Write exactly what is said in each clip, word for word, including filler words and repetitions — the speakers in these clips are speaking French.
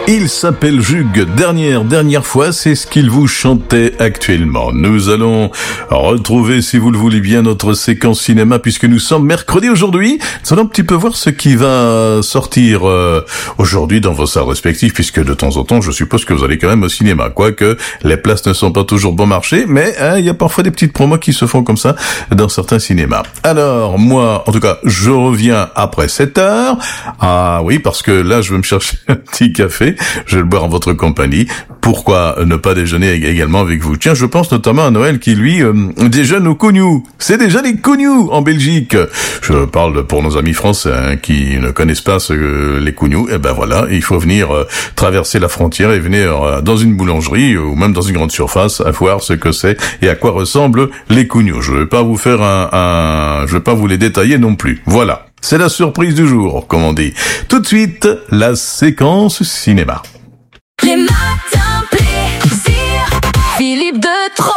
Il s'appelle Jug. Dernière, dernière fois, c'est ce qu'il vous chantait actuellement. Nous allons retrouver, si vous le voulez bien, notre séquence cinéma, puisque nous sommes mercredi aujourd'hui. Nous allons un petit peu voir ce qui va sortir euh, aujourd'hui dans vos salles respectives, puisque de temps en temps, je suppose que vous allez quand même au cinéma. Quoique, les places ne sont pas toujours bon marché, mais hein, il y a parfois des petites promos qui se font comme ça dans certains cinémas. Alors, moi, en tout cas, je reviens après sept heures. Ah oui, parce que là, je vais me chercher un petit café. Je vais le boire en votre compagnie. Pourquoi ne pas déjeuner également avec vous? Tiens, je pense notamment à Noël qui, lui, euh, déjeune au cougnou. C'est déjà les cougnous en Belgique. Je parle pour nos amis français hein, qui ne connaissent pas ce, les cougnous. Eh ben voilà, il faut venir euh, traverser la frontière et venir euh, dans une boulangerie ou même dans une grande surface à voir ce que c'est et à quoi ressemblent les cougnous. Je vais pas vous faire un, un... je vais pas vous les détailler non plus. Voilà. C'est la surprise du jour, comme on dit. Tout de suite, la séquence cinéma. Les matins plaisir, Philippe de Trop.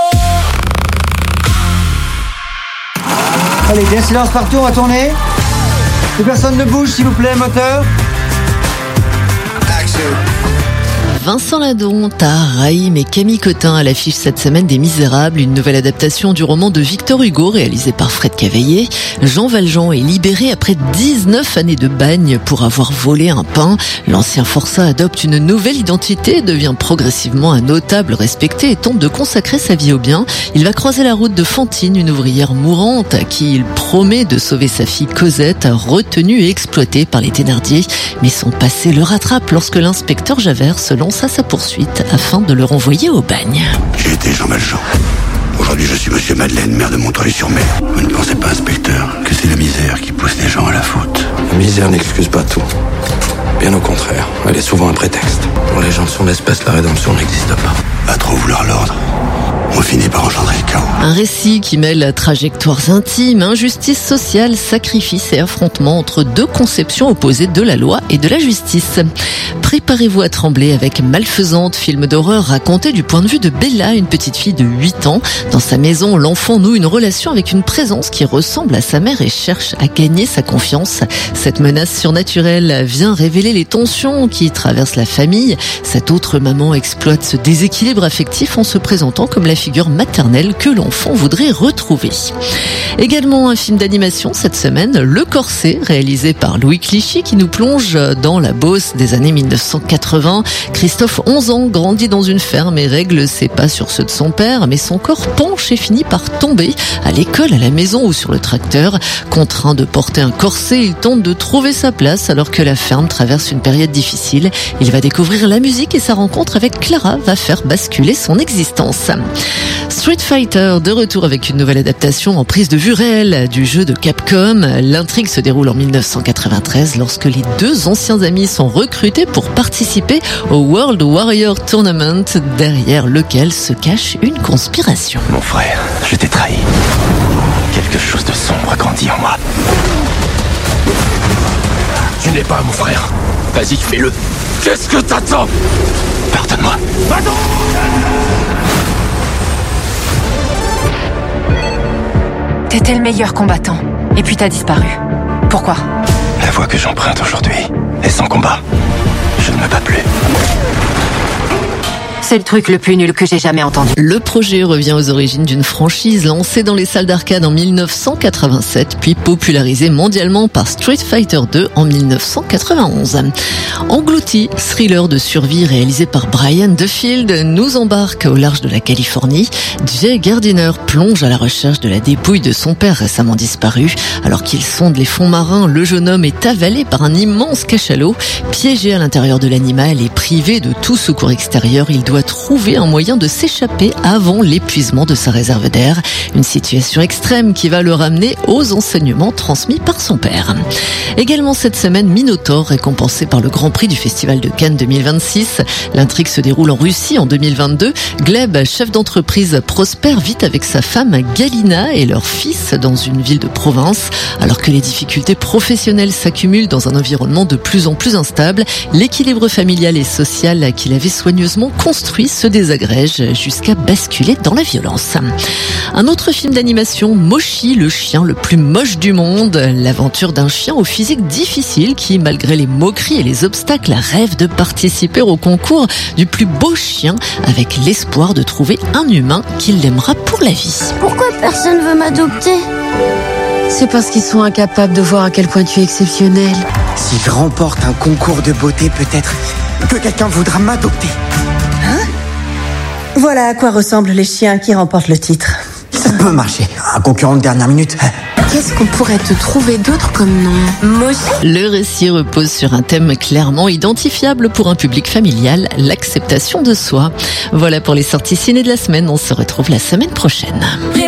Allez, bien silence partout, on va tourner. Que personne ne bouge, s'il vous plaît, moteur. Action. Vincent Ladon, Tahar Rahim et Camille Cotin à l'affiche cette semaine des Misérables, une nouvelle adaptation du roman de Victor Hugo réalisé par Fred Cavaillé. Jean Valjean est libéré après dix-neuf années de bagne pour avoir volé un pain. L'ancien forçat adopte une nouvelle identité, devient progressivement un notable respecté et tente de consacrer sa vie au bien. Il va croiser la route de Fantine, une ouvrière mourante à qui il promet de sauver sa fille Cosette, retenue et exploitée par les Thénardier. Mais son passé le rattrape lorsque l'inspecteur Javert se lance à sa poursuite afin de le renvoyer au bagne. J'ai été Jean Valjean. Aujourd'hui, je suis Monsieur Madeleine, maire de Montreuil-sur-Mer. Vous ne pensez pas, inspecteur, que c'est la misère qui pousse les gens à la faute? La misère n'excuse pas tout. Bien au contraire, elle est souvent un prétexte. Pour les gens de son espèce, la rédemption n'existe pas. À trop vouloir l'ordre, on finit par engendrer le chaos. Un récit qui mêle trajectoires intimes, injustice sociale, sacrifice et affrontement entre deux conceptions opposées de la loi et de la justice. Préparez-vous à trembler avec Malfaisante, film d'horreur raconté du point de vue de Bella, une petite fille de huit ans. Dans sa maison, l'enfant noue une relation avec une présence qui ressemble à sa mère et cherche à gagner sa confiance. Cette menace surnaturelle vient révéler les tensions qui traversent la famille. Cette autre maman exploite ce déséquilibre affectif en se présentant comme la figure maternelle que l'enfant voudrait retrouver. Également un film d'animation cette semaine, Le Corset, réalisé par Louis Clichy, qui nous plonge dans la Beauce des années mille neuf cent quatre-vingts. Christophe, onze ans, grandit dans une ferme et règle ses pas sur ceux de son père, mais son corps penche et finit par tomber à l'école, à la maison ou sur le tracteur. Contraint de porter un corset, il tente de trouver sa place alors que la ferme traverse une période difficile. Il va découvrir la musique et sa rencontre avec Clara va faire basculer son existence. Street Fighter, de retour avec une nouvelle adaptation en prise de vue réelle du jeu de Capcom. L'intrigue se déroule en mille neuf cent quatre-vingt-treize lorsque les deux anciens amis sont recrutés pour participer au World Warrior Tournament, derrière lequel se cache une conspiration. Mon frère, je t'ai trahi. Quelque chose de sombre a grandi en moi. Tu n'es pas mon frère. Vas-y, fais-le. Qu'est-ce que t'attends? Pardonne-moi. Pardon! T'étais le meilleur combattant, et puis t'as disparu. Pourquoi? La voie que j'emprunte aujourd'hui est sans combat. Je ne me bats plus. C'est le truc le plus nul que j'ai jamais entendu. Le projet revient aux origines d'une franchise lancée dans les salles d'arcade en mille neuf cent quatre-vingt-sept, puis popularisée mondialement par Street Fighter deux en mille neuf cent quatre-vingt-onze. Englouti, thriller de survie réalisé par Brian Duffield, nous embarque au large de la Californie. Jay Gardiner plonge à la recherche de la dépouille de son père récemment disparu. Alors qu'il sonde les fonds marins, le jeune homme est avalé par un immense cachalot. Piégé à l'intérieur de l'animal et privé de tout secours extérieur, il doit trouver un moyen de s'échapper avant l'épuisement de sa réserve d'air. Une situation extrême qui va le ramener aux enseignements transmis par son père. Également cette semaine, Minotaur, récompensé par le Grand Prix du Festival de Cannes deux mille vingt-six. L'intrigue se déroule en Russie en deux mille vingt-deux. Gleb, chef d'entreprise, prospère vite avec sa femme Galina et leur fils dans une ville de province. Alors que les difficultés professionnelles s'accumulent dans un environnement de plus en plus instable, l'équilibre familial et social qu'il avait soigneusement construit construit se désagrège jusqu'à basculer dans la violence. Un autre film d'animation, Moshi, le chien le plus moche du monde. L'aventure d'un chien au physique difficile qui, malgré les moqueries et les obstacles, rêve de participer au concours du plus beau chien avec l'espoir de trouver un humain qui l'aimera pour la vie. Pourquoi personne veut m'adopter ? C'est parce qu'ils sont incapables de voir à quel point tu es exceptionnel. Si je remporte un concours de beauté, peut-être que quelqu'un voudra m'adopter. Hein ? Voilà à quoi ressemblent les chiens qui remportent le titre. Ça peut marcher. Un concurrent de dernière minute. Qu'est-ce qu'on pourrait te trouver d'autre comme nom ? Moshi. Le récit repose sur un thème clairement identifiable pour un public familial, l'acceptation de soi. Voilà pour les sorties ciné de la semaine. On se retrouve la semaine prochaine.